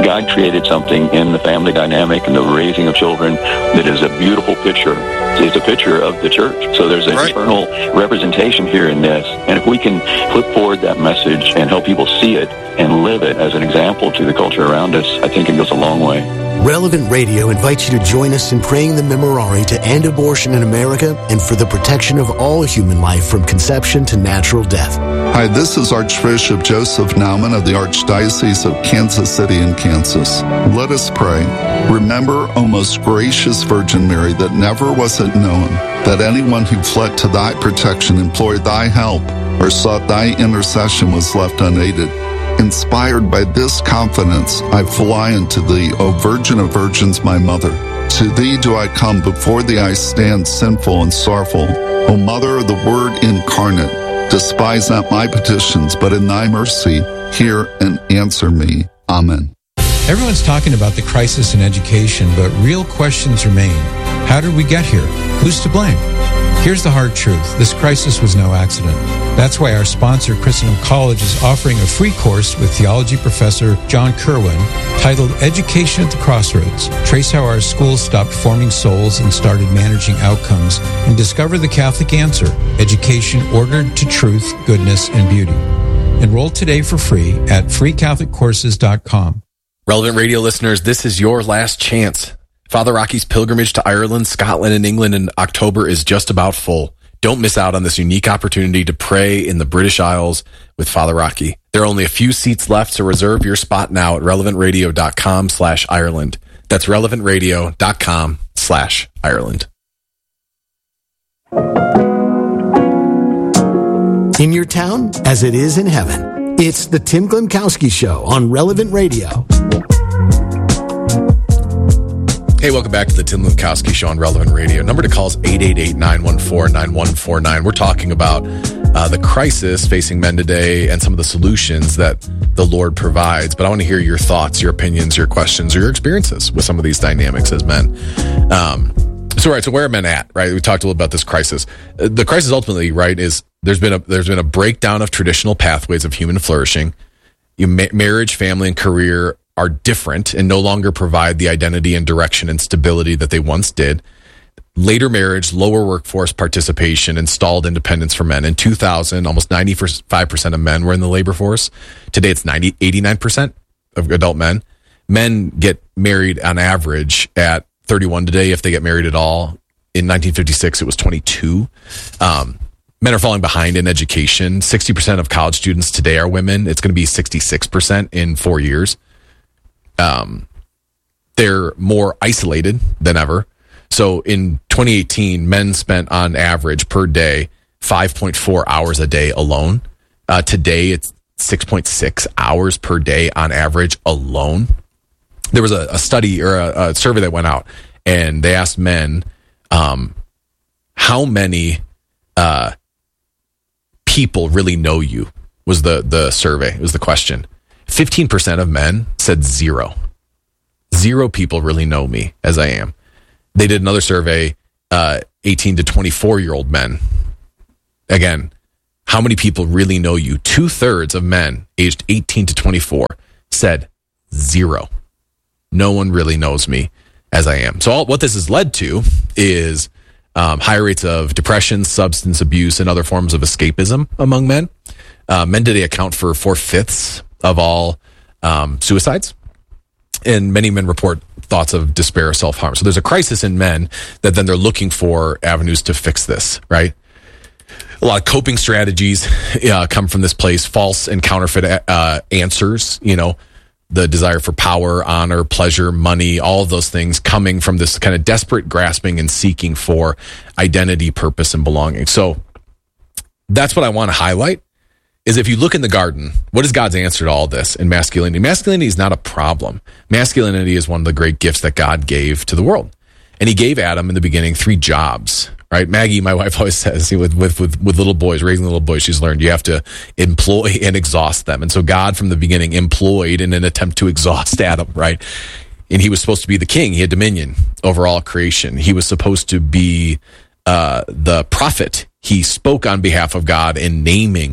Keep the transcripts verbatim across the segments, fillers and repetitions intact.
God created something in the family dynamic and the raising of children that is a beautiful picture. It's a picture of the church. So there's an right. eternal representation here in this. And if we can put forward that message and help people see it and live it as an example to the culture around us, I think it goes a long way. Relevant Radio invites you to join us in praying the Memorare to end abortion in America and for the protection of all human life from conception to natural death. Hi, this is Archbishop Joseph Naumann of the Archdiocese of Kansas City in Kansas. Let us pray. Remember, O most gracious Virgin Mary, that never was it known that anyone who fled to thy protection, implored thy help, or sought thy intercession was left unaided. Inspired by this confidence, I fly unto thee, O Virgin of Virgins, my Mother. To thee do I come, before thee I stand sinful and sorrowful. O Mother of the Word incarnate, despise not my petitions, but in thy mercy hear and answer me. Amen. Everyone's talking about the crisis in education, but real questions remain. How did we get here? Who's to blame? Here's the hard truth. This crisis was no accident. That's why our sponsor, Christendom College, is offering a free course with theology professor John Kerwin titled Education at the Crossroads. Trace how our schools stopped forming souls and started managing outcomes, and discover the Catholic answer, education ordered to truth, goodness, and beauty. Enroll today for free at free catholic courses dot com. Relevant Radio listeners, this is your last chance. Father Rocky's pilgrimage to Ireland, Scotland, and England in October is just about full. Don't miss out on this unique opportunity to pray in the British Isles with Father Rocky. There are only a few seats left, so reserve your spot now at relevant radio dot com slash Ireland. That's relevant radio dot com slash Ireland. In your town, as it is in heaven, it's the Tim Glimkowski Show on Relevant Radio. Hey, welcome back to the Tim Glimkowski Show on Relevant Radio. Number to call is eight eight eight, nine one four, nine one four nine. We're talking about uh, the crisis facing men today and some of the solutions that the Lord provides. But I want to hear your thoughts, your opinions, your questions, or your experiences with some of these dynamics as men. Um, so, right, so where are men at, right? We talked a little about this crisis. Uh, the crisis ultimately, right, is there's been a there's been a breakdown of traditional pathways of human flourishing. You, ma- marriage, family, and career are different and no longer provide the identity and direction and stability that they once did. Later marriage, lower workforce participation, installed independence for men. In two thousand, almost ninety-five percent of men were in the labor force. Today, it's ninety, eighty-nine percent of adult men. Men get married on average at thirty-one today, if they get married at all. In nineteen fifty-six, it was twenty-two. Um, men are falling behind in education. sixty percent of college students today are women. It's going to be sixty-six percent in four years. Um, they're more isolated than ever. So in twenty eighteen, men spent on average per day five point four hours a day alone. Uh, today, it's six point six hours per day on average alone. There was a, a study or a, a survey that went out, and they asked men um, how many uh, people really know you was the, the survey, it was the question. fifteen percent of men said zero. Zero people really know me as I am. They did another survey, uh, eighteen to twenty-four year old men. Again, how many people really know you? Two thirds of men aged eighteen to twenty-four said zero. No one really knows me as I am. So all, what this has led to is um, higher rates of depression, substance abuse, and other forms of escapism among men. Uh, men today account for four fifths of all um, suicides. And many men report thoughts of despair or self-harm. So there's a crisis in men that then they're looking for avenues to fix this, right? A lot of coping strategies uh, come from this place, false and counterfeit uh, answers, you know, the desire for power, honor, pleasure, money, all of those things coming from this kind of desperate grasping and seeking for identity, purpose, and belonging. So that's what I want to highlight. Is if you look in the garden, what is God's answer to all this in masculinity? Masculinity is not a problem. Masculinity is one of the great gifts that God gave to the world. And he gave Adam in the beginning three jobs, right? Maggie, my wife, always says with, with, with, with little boys, raising little boys, she's learned you have to employ and exhaust them. And so God from the beginning employed in an attempt to exhaust Adam, right? And he was supposed to be the king. He had dominion over all creation. He was supposed to be uh, the prophet. He spoke on behalf of God in naming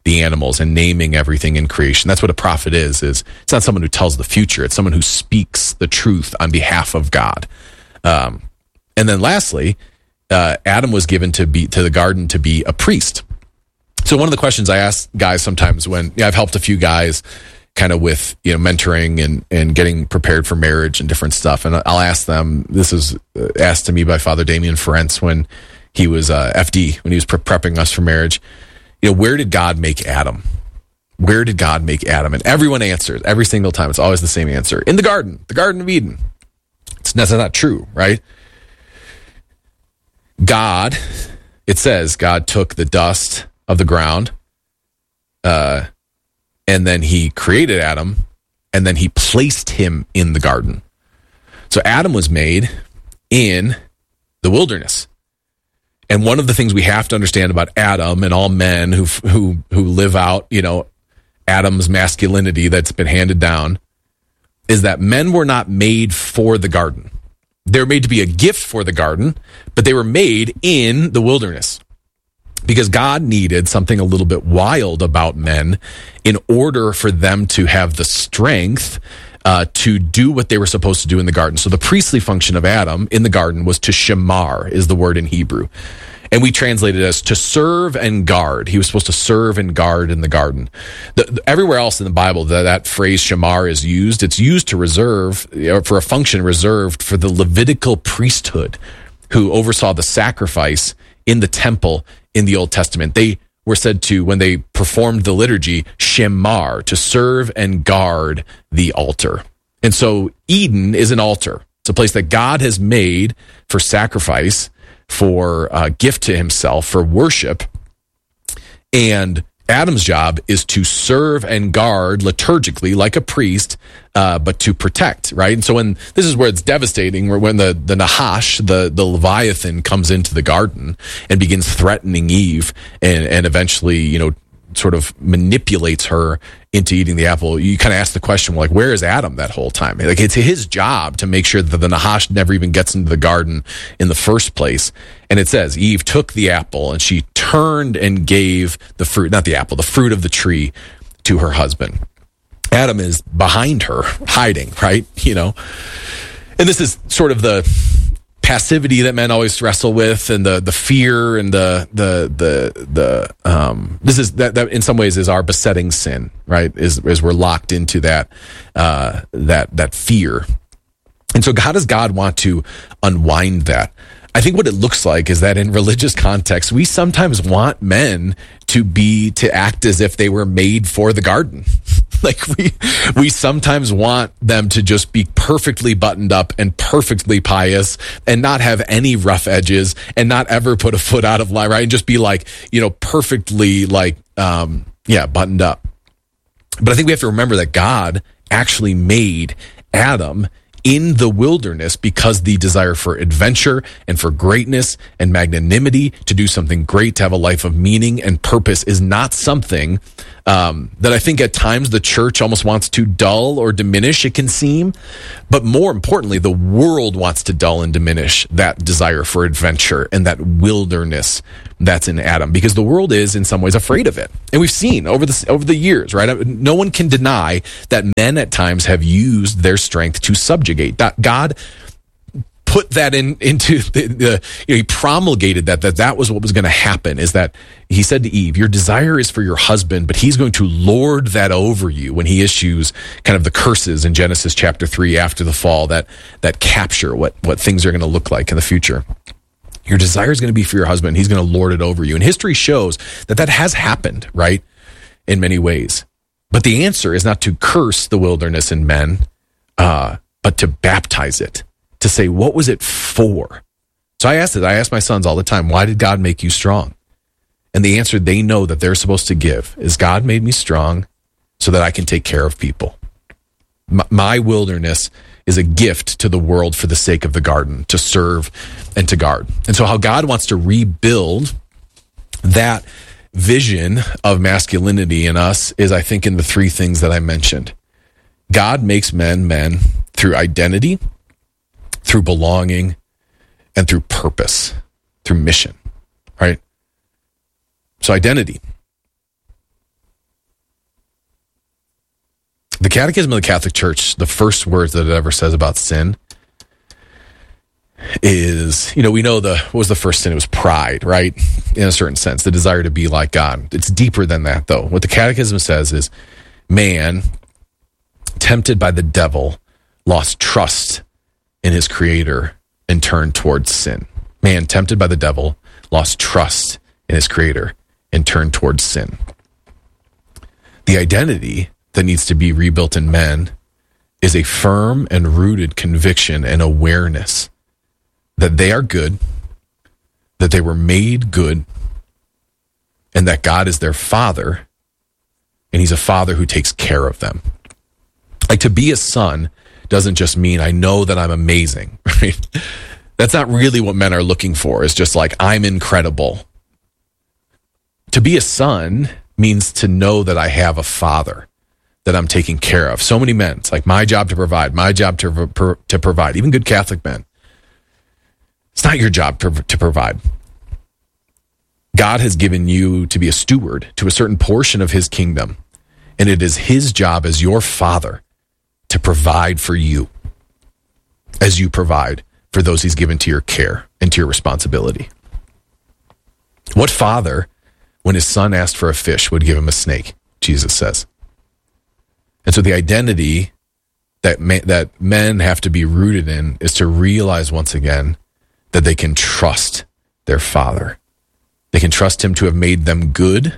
the animals and naming everything in creation. That's what a prophet is, is it's not someone who tells the future. It's someone who speaks the truth on behalf of God. Um, and then lastly, uh, Adam was given to be to the garden to be a priest. So one of the questions I ask guys sometimes when you know, I've helped a few guys kind of with, you know, mentoring and, and getting prepared for marriage and different stuff. And I'll ask them, this was asked to me by Father Damien Ferencz when he was uh, F D, when he was pre- prepping us for marriage. You know, where did God make Adam? Where did God make Adam? And everyone answers every single time. It's always the same answer. In the garden, the Garden of Eden. It's, that's not true, right? God, it says God took the dust of the ground, uh, and then he created Adam, and then he placed him in the garden. So Adam was made in the wilderness. And one of the things we have to understand about Adam and all men who who who live out, you know, Adam's masculinity that's been handed down is that men were not made for the garden. They were made to be a gift for the garden, but they were made in the wilderness. Because God needed something a little bit wild about men in order for them to have the strength uh, to do what they were supposed to do in the garden. So the priestly function of Adam in the garden was to shamar, is the word in Hebrew. And we translate it as to serve and guard. He was supposed to serve and guard in the garden. The, the, everywhere else in the Bible that, that phrase shamar is used, it's used to reserve, or for a function reserved for the Levitical priesthood who oversaw the sacrifice in the temple in the Old Testament. They were said to, when they performed the liturgy, shamar, to serve and guard the altar. And so Eden is an altar. It's a place that God has made for sacrifice, for uh, gift to himself, for worship. And Adam's job is to serve and guard liturgically like a priest, uh, but to protect, right? And so when this is where it's devastating, where when the, the Nahash, the, the Leviathan, comes into the garden and begins threatening Eve and, and eventually, you know, sort of manipulates her into eating the apple, you kind of ask the question, like, where is Adam that whole time? Like, it's his job to make sure that the Nahash never even gets into the garden in the first place. And it says, Eve took the apple and she turned and gave the fruit, not the apple, the fruit of the tree to her husband. Adam is behind her, hiding, right? You know, and this is sort of the passivity that men always wrestle with, and the the fear and the the the the um this is that, that in some ways is our besetting sin, right? Is is we're locked into that uh that that fear. And so how does God want to unwind that? I think what it looks like is that in religious context, we sometimes want men to be, to act as if they were made for the garden. Like we, we sometimes want them to just be perfectly buttoned up and perfectly pious and not have any rough edges and not ever put a foot out of line, right? And just be like, you know, perfectly like, um, yeah, buttoned up. But I think we have to remember that God actually made Adam in the wilderness because the desire for adventure and for greatness and magnanimity, to do something great, to have a life of meaning and purpose, is not something um, that I think at times the church almost wants to dull or diminish, it can seem. But more importantly, the world wants to dull and diminish that desire for adventure and that wilderness that's in Adam, because the world is in some ways afraid of it. And we've seen over the over the years, right? No one can deny that men at times have used their strength to subjugate. God put that in into the, the you know, he promulgated that that that was what was going to happen, is that he said to Eve, your desire is for your husband, but he's going to lord that over you, when he issues kind of the curses in Genesis chapter three after the fall that that capture what what things are going to look like in the future. Your desire is going to be for your husband. He's going to lord it over you. And history shows that that has happened, right, in many ways. But the answer is not to curse the wilderness in men, uh, but to baptize it, to say, what was it for? So I asked it. I ask my sons all the time, why did God make you strong? And the answer they know that they're supposed to give is, God made me strong so that I can take care of people. My, my wilderness is a gift to the world for the sake of the garden, to serve and to guard. And so how God wants to rebuild that vision of masculinity in us is, I think, in the three things that I mentioned. God makes men men through identity, through belonging, and through purpose, through mission, right? So identity. The Catechism of the Catholic Church, the first words that it ever says about sin is, you know, we know the, what was the first sin? It was pride, right? In a certain sense, the desire to be like God. It's deeper than that, though. What the Catechism says is man, tempted by the devil, lost trust in his creator and turned towards sin. Man, tempted by the devil, lost trust in his creator and turned towards sin. The identity that needs to be rebuilt in men is a firm and rooted conviction and awareness that they are good, that they were made good, and that God is their father, and he's a father who takes care of them. Like, to be a son doesn't just mean I know that I'm amazing, right? That's not really what men are looking for. It's just like, I'm incredible. To be a son means to know that I have a father that I'm taking care of. So many men, it's like my job to provide, my job to to provide, even good Catholic men. It's not your job to, to provide. God has given you to be a steward to a certain portion of his kingdom, and it is his job as your father to provide for you as you provide for those he's given to your care and to your responsibility. What father, when his son asked for a fish, would give him a snake? Jesus says. And so the identity that ma- that men have to be rooted in is to realize once again that they can trust their father. They can trust him to have made them good,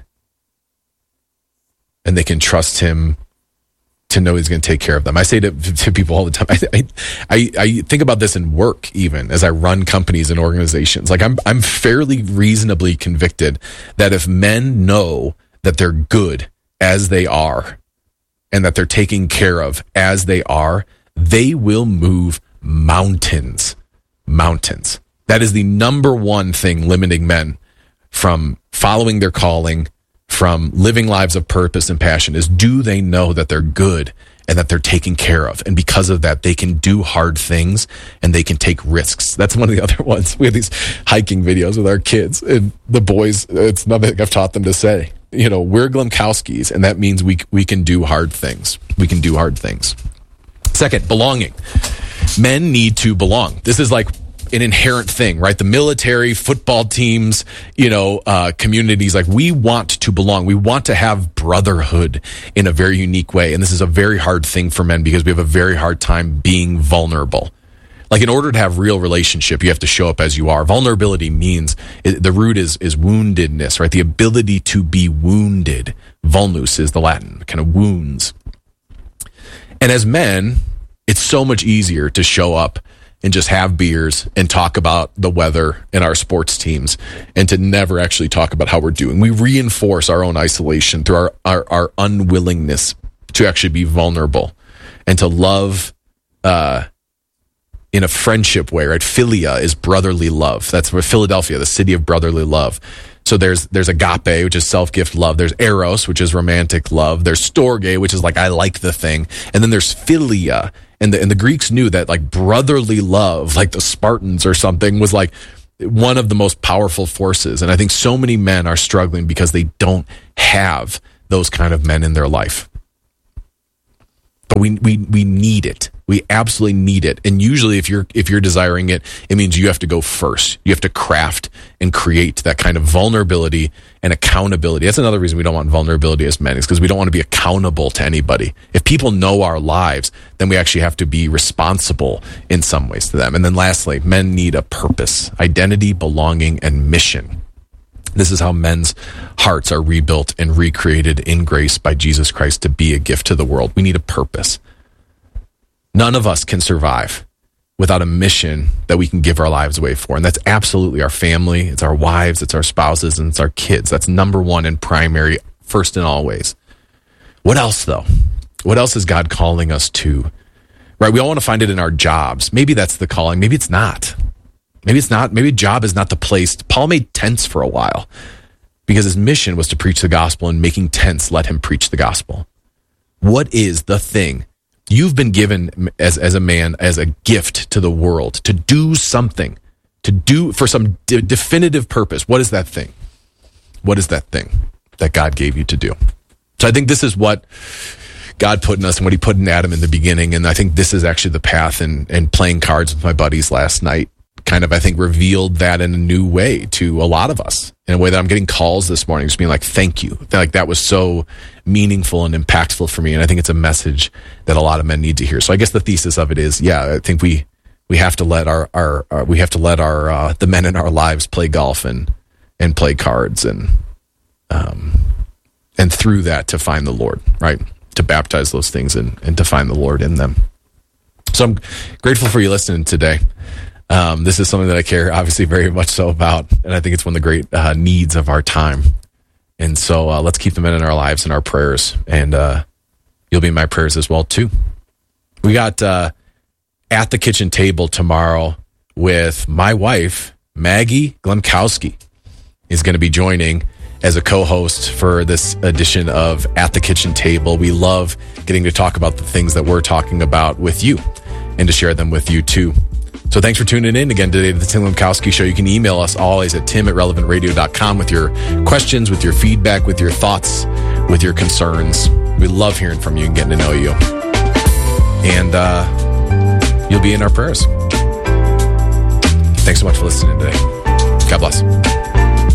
and they can trust him to know he's going to take care of them. I say to, to people all the time, I, I, I think about this in work even as I run companies and organizations. Like I'm, I'm fairly reasonably convicted that if men know that they're good as they are and that they're taken care of as they are, they will move mountains, mountains. That is the number one thing limiting men from following their calling, from living lives of purpose and passion, is do they know that they're good and that they're taken care of? And because of that, they can do hard things and they can take risks. That's one of the other ones. We have these hiking videos with our kids, and the boys, it's nothing I've taught them to say. You know, we're Glemkowskis, and that means we we can do hard things. We can do hard things. Second, belonging. Men need to belong. This is like an inherent thing, right? The military, football teams, you know, uh, communities, like we want to belong. We want to have brotherhood in a very unique way. And this is a very hard thing for men because we have a very hard time being vulnerable. Like in order to have real relationship, you have to show up as you are. Vulnerability means, the root is, is woundedness, right? The ability to be wounded. Vulnus is the Latin, kind of wounds. And as men, it's so much easier to show up and just have beers and talk about the weather and our sports teams and to never actually talk about how we're doing. We reinforce our own isolation through our, our, our unwillingness to actually be vulnerable and to love uh, in a friendship way, right? Philia is brotherly love. That's where Philadelphia, the city of brotherly love. So there's there's agape, which is self-gift love. There's eros, which is romantic love. There's storge, which is like, I like the thing. And then there's philia. And the, and the Greeks knew that like brotherly love, like the Spartans or something, was like one of the most powerful forces. And I think so many men are struggling because they don't have those kind of men in their life. But we we we need it. We absolutely need it. And usually if you're if you're desiring it, it means you have to go first. You have to craft and create that kind of vulnerability and accountability. That's another reason we don't want vulnerability as men, is because we don't want to be accountable to anybody. If people know our lives, then we actually have to be responsible in some ways to them. And then lastly, men need a purpose, identity, belonging, and mission. This is how men's hearts are rebuilt and recreated in grace by Jesus Christ to be a gift to the world. We need a purpose. None of us can survive without a mission that we can give our lives away for. And that's absolutely our family. It's our wives, it's our spouses, and it's our kids. That's number one and primary, first in all ways. What else, though? What else is God calling us to? Right? We all want to find it in our jobs. Maybe that's the calling. Maybe it's not. Maybe it's not. Maybe job is not the place. Paul made tents for a while because his mission was to preach the gospel, and making tents let him preach the gospel. What is the thing you've been given as, as a man, as a gift to the world, to do something, to do for some de- definitive purpose? What is that thing? What is that thing that God gave you to do? So I think this is what God put in us and what he put in Adam in the beginning. And I think this is actually the path, and, and playing cards with my buddies last night kind of, I think, revealed that in a new way to a lot of us, in a way that I'm getting calls this morning just being like, thank you. Like, that was so meaningful and impactful for me. And I think it's a message that a lot of men need to hear. So I guess the thesis of it is, yeah, I think we, we have to let our, our, our we have to let our, uh, the men in our lives play golf and, and play cards, and, um, and through that to find the Lord, right? To baptize those things and, and to find the Lord in them. So I'm grateful for you listening today. Um, this is something that I care obviously very much so about, and I think it's one of the great uh, needs of our time. And so uh, let's keep the men in our lives in our prayers, and uh, you'll be in my prayers as well too. We got uh, At the Kitchen Table tomorrow with my wife, Maggie Glemkowski, is going to be joining as a co-host for this edition of At the Kitchen Table. We love getting to talk about the things that we're talking about with you and to share them with you too. So thanks for tuning in again today to the Tim Glemkowski Show. You can email us always at tim at relevant radio dot com with your questions, with your feedback, with your thoughts, with your concerns. We love hearing from you and getting to know you. And uh, you'll be in our prayers. Thanks so much for listening today. God bless.